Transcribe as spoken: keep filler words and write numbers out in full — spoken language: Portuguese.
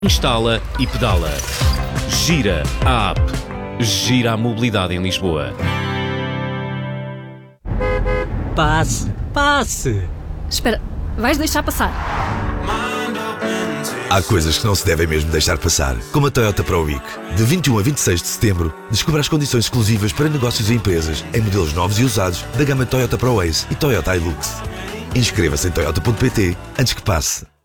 Instala e pedala. Gira a app. Gira a mobilidade em Lisboa. Passe, passe! Espera, vais deixar passar? Há coisas que não se devem mesmo deixar passar, como a Toyota Pro Week. De vinte e um a vinte e seis de setembro, descubra as condições exclusivas para negócios e empresas em modelos novos e usados da gama Toyota Pro Ace e Toyota Hilux. Inscreva-se em toyota ponto pt antes que passe.